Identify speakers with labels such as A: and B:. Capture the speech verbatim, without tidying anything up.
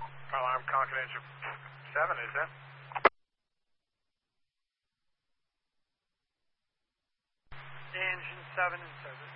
A: Alarm confidential seven, is that?
B: Engine seven in service.